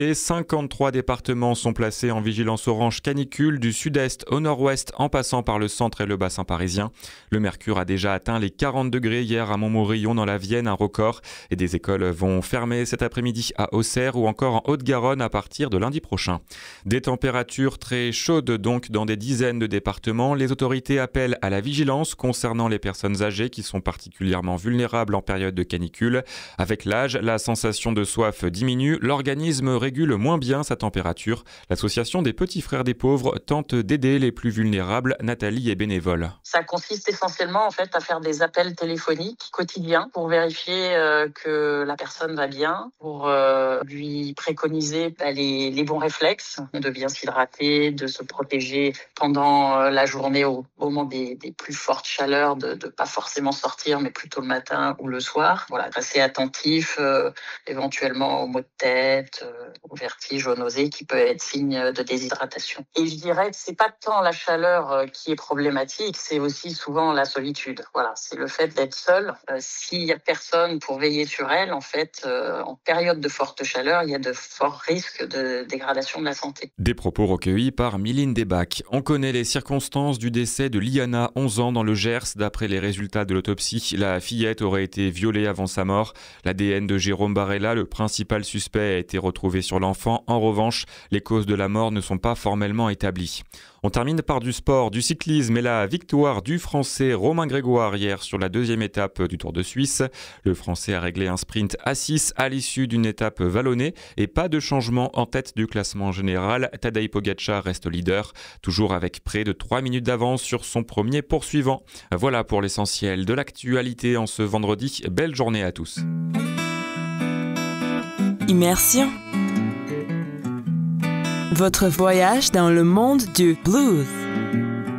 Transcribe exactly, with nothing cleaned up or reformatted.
Et cinquante-trois départements sont placés en vigilance orange canicule du sud-est au nord-ouest en passant par le centre et le bassin parisien. Le mercure a déjà atteint les quarante degrés hier à Montmorillon dans la Vienne, un record. Et des écoles vont fermer cet après-midi à Auxerre ou encore en Haute-Garonne à partir de lundi prochain. Des températures très chaudes donc dans des dizaines de départements. Les autorités appellent à la vigilance concernant les personnes âgées qui sont particulièrement vulnérables en période de canicule. Avec l'âge, la sensation de soif diminue. L'organisme régule moins bien sa température. L'association des petits frères des pauvres tente d'aider les plus vulnérables. Nathalie est bénévole. Ça consiste essentiellement en fait à faire des appels téléphoniques quotidiens pour vérifier euh, que la personne va bien, pour euh, lui préconiser bah, les, les bons réflexes, de bien s'hydrater, de se protéger pendant euh, la journée au, au moment des, des plus fortes chaleurs, de ne pas forcément sortir mais plutôt le matin ou le soir. Voilà, rester attentif euh, éventuellement aux maux de tête, euh, au vertige, aux nausées qui peut être signe de déshydratation. Et je dirais que c'est pas tant la chaleur qui est problématique, c'est aussi souvent la solitude. Voilà, c'est le fait d'être seul. Euh, s'il y a personne pour veiller sur elle, en fait, euh, en période de forte chaleur, il y a de forts risques de dégradation de la santé. Des propos recueillis par Mylène Desbacs. On connaît les circonstances du décès de Liana, onze ans, dans le Gers. D'après les résultats de l'autopsie, la fillette aurait été violée avant sa mort. L'A D N de Jérôme Barella, le principal suspect, a été retrouvé sur l'enfant. En revanche, les causes de la mort ne sont pas formellement établies. On termine par du sport, du cyclisme et la victoire du Français Romain Grégoire hier sur la deuxième étape du Tour de Suisse. Le Français a réglé un sprint à six à l'issue d'une étape vallonnée et pas de changement en tête du classement général. Tadej Pogačar reste leader, toujours avec près de trois minutes d'avance sur son premier poursuivant. Voilà pour l'essentiel de l'actualité en ce vendredi. Belle journée à tous. Immersion. Votre voyage dans le monde du blues.